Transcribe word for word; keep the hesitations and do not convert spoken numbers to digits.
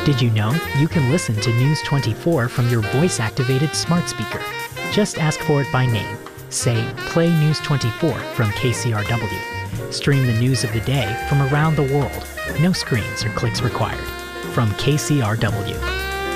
Did you know you can listen to News twenty-four from your voice-activated smart speaker? Just ask for it by name. Say, play News twenty-four from K C R W. Stream the news of the day from around the world. No screens or clicks required. From K C R W.